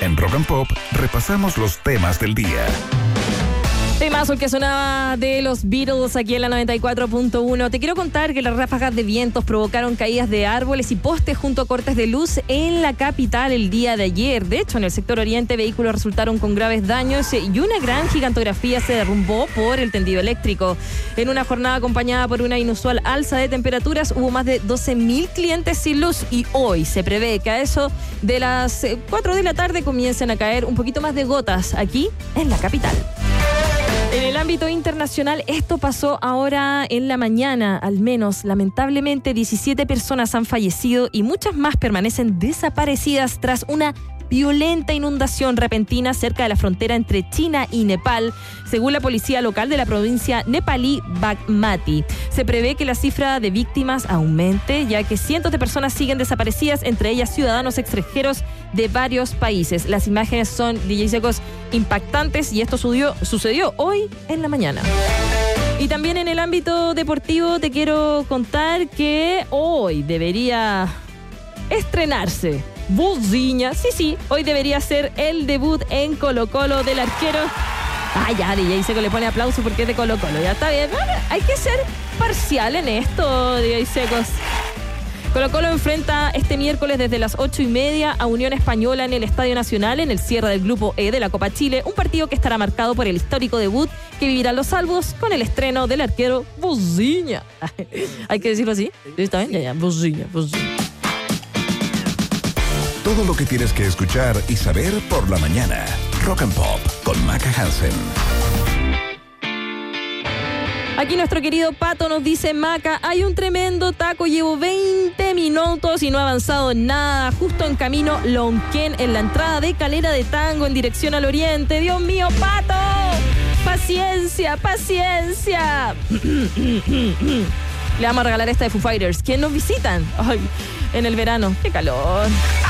En Rock and Pop repasamos los temas del día. Temazo que sonaba de los Beatles aquí en la 94.1. Te quiero contar que las ráfagas de vientos provocaron caídas de árboles y postes junto a cortes de luz en la capital el día de ayer. De hecho, en el sector oriente, vehículos resultaron con graves daños y una gran gigantografía se derrumbó por el tendido eléctrico. En una jornada acompañada por una inusual alza de temperaturas, hubo más de 12.000 clientes sin luz y hoy se prevé que a eso de las 4 de la tarde comiencen a caer un poquito más de gotas aquí en la capital. En el ámbito internacional, esto pasó ahora en la mañana. Al menos, lamentablemente, 17 personas han fallecido y muchas más permanecen desaparecidas tras una violenta inundación repentina cerca de la frontera entre China y Nepal, según la policía local de la provincia nepalí Bagmati. Se prevé que la cifra de víctimas aumente, ya que cientos de personas siguen desaparecidas, entre ellas ciudadanos extranjeros de varios países. Las imágenes son, DJ Secos, impactantes y esto sucedió hoy en la mañana. Y también en el ámbito deportivo te quiero contar que hoy debería estrenarse Buziña. Sí, hoy debería ser el debut en Colo-Colo del arquero. Ya, DJ Seco le pone aplauso porque es de Colo-Colo. Ya está bien. Hay que ser parcial en esto, DJ Secos. Colo-Colo enfrenta este miércoles desde las 8:30 a Unión Española en el Estadio Nacional en el cierre del Grupo E de la Copa Chile, un partido que estará marcado por el histórico debut que vivirán los salvos con el estreno del arquero Buziña. ¿Hay que decirlo así? ¿Sí, está bien? Ya, Buziña. Todo lo que tienes que escuchar y saber por la mañana. Rock and Pop con Maca Hansen. Aquí nuestro querido Pato nos dice: Maca, hay un tremendo taco, llevo 20 minutos y no he avanzado en nada, justo en camino Lonquén, en la entrada de Calera de Tango en dirección al oriente. Dios mío, Pato, paciencia. Le vamos a regalar esta de Foo Fighters. ¿Quién nos visitan? En el verano, qué calor.